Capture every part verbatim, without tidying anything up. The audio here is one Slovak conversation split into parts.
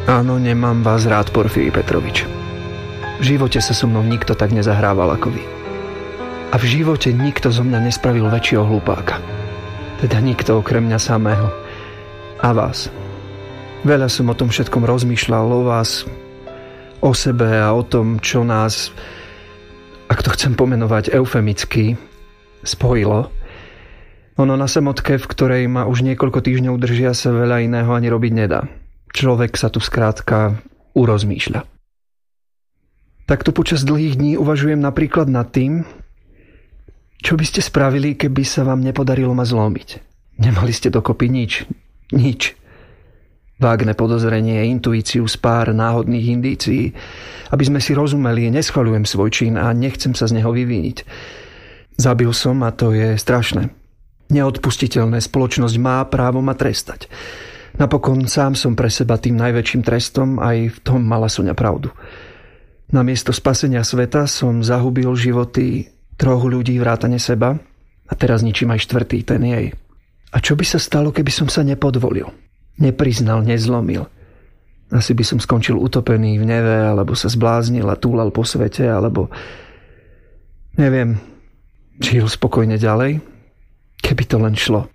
Áno, nemám vás rád, Porfíri Petrovič. V živote sa so mnou nikto tak nezahrával ako vy. A v živote nikto zo mňa nespravil väčšieho hlupáka. Teda nikto okrem mňa samého. A vás. Veľa som o tom všetkom rozmýšľal, o vás, o sebe a o tom, čo nás, ak to chcem pomenovať eufemicky, spojilo. Ono na samotke, v ktorej ma už niekoľko týždňov držia, sa veľa iného ani robiť nedá. Človek sa tu skrátka urozmýšľa. Takto počas dlhých dní uvažujem napríklad nad tým, čo by ste spravili, keby sa vám nepodarilo ma zlomiť. Nemali ste dokopy nič. Nič. Vágne podozrenie, intuíciu z pár náhodných indícií. Aby sme si rozumeli, neschvaľujem svoj čin a nechcem sa z neho vyviniť. Zabil som a to je strašné. Neodpustiteľné. Spoločnosť má právo ma trestať. Napokon sám som pre seba tým najväčším trestom, aj v tom mala Soňa pravdu. Namiesto spasenia sveta som zahubil životy troch ľudí vrátane seba a teraz ničím aj štvrtý, ten jej. A čo by sa stalo, keby som sa nepodvolil? Nepriznal, nezlomil. Asi by som skončil utopený v neve, alebo sa zbláznil a túlal po svete, alebo neviem, žil spokojne ďalej, keby to len šlo.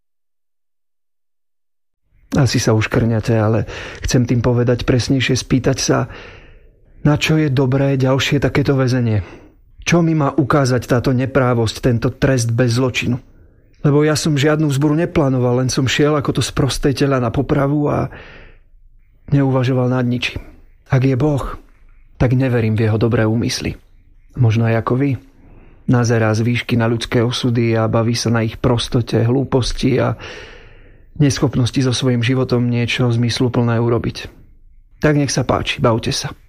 Asi sa už krňate, ale chcem tým povedať presnejšie, spýtať sa, na čo je dobré ďalšie takéto väzenie. Čo mi má ukázať táto neprávosť, tento trest bez zločinu? Lebo ja som žiadnu vzburu neplánoval, len som šiel ako to sprosté tela na popravu a neuvažoval nad ničím. Ak je Boh, tak neverím v jeho dobré úmysly. Možno aj ako vy. Nazerá z výšky na ľudské osudy a baví sa na ich prostote, hlúposti a neschopnosti so svojím životom niečo zmysluplné urobiť. Tak nech sa páči, bavte sa.